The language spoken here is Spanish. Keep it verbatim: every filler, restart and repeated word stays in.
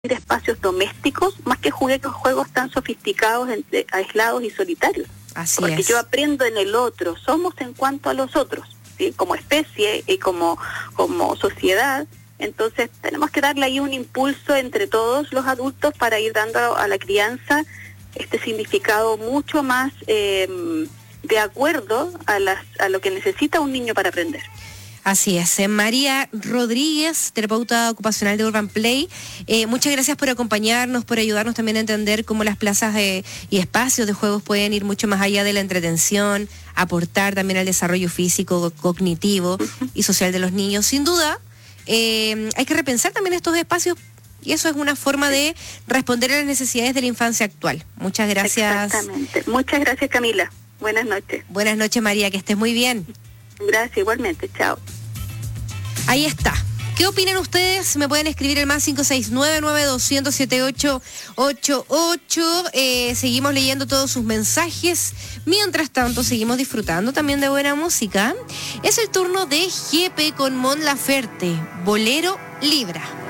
espacios domésticos más que juguetes, juegos tan sofisticados, entre, aislados y solitarios. Así Porque es. yo aprendo en el otro, somos en cuanto a los otros, ¿sí? Como especie y como, como sociedad. Entonces tenemos que darle ahí un impulso entre todos los adultos para ir dando a la crianza este significado mucho más eh, de acuerdo a, las, a lo que necesita un niño para aprender. Así es. Eh, María Rodríguez, terapeuta ocupacional de Urban Play, eh, muchas gracias por acompañarnos, por ayudarnos también a entender cómo las plazas eh, y espacios de juegos pueden ir mucho más allá de la entretención, aportar también al desarrollo físico, cognitivo y social de los niños. Sin duda, eh, hay que repensar también estos espacios y eso es una forma de responder a las necesidades de la infancia actual. Muchas gracias. Exactamente. Muchas gracias, Camila. Buenas noches. Buenas noches, María, que estés muy bien. Gracias, igualmente. Chao. Ahí está. ¿Qué opinan ustedes? Me pueden escribir el más cinco seis nueve nueve dos cero cero siete ocho ocho ocho. Eh, seguimos leyendo todos sus mensajes. Mientras tanto, seguimos disfrutando también de buena música. Es el turno de G P con Mon Laferte, Bolero Libra.